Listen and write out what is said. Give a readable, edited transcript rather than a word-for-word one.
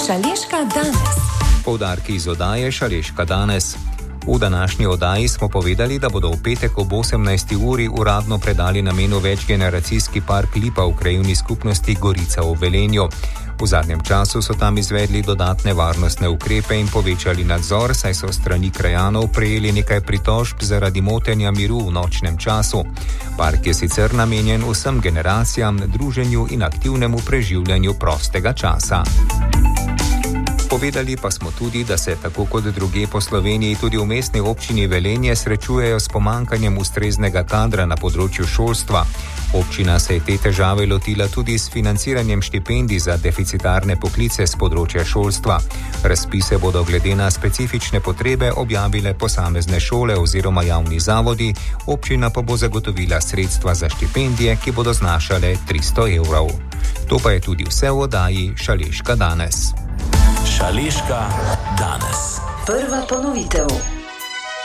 Šaleška danes. Poudarki iz oddaje Šaleška danes. V današnji oddaji smo povedali, da bodo v petek ob 18. uri uradno predali namenu večgeneracijski park Lipa v krajevni skupnosti Gorica v Velenju. V zadnjem času so tam izvedli dodatne varnostne ukrepe in povečali nadzor, saj so strani krajanov prejeli nekaj pritožb zaradi motenja miru v nočnem času. Park je sicer namenjen vsem generacijam, druženju in aktivnemu preživljanju prostega časa. Povedali pa smo tudi, da se tako kot druge po Sloveniji tudi v mestni občini Velenje srečujejo s pomankanjem ustreznega kadra na področju šolstva. Občina se je te težave lotila tudi s financiranjem štipendij za deficitarne poklice z področja šolstva. Razpise bodo glede na specifične potrebe objavile posamezne šole oziroma javni zavodi, občina pa bo zagotovila sredstva za štipendije, ki bodo znašale 300 evrov. To pa je tudi vse v oddaji Šaleška danes. Šaleška danes. Prva ponovitev.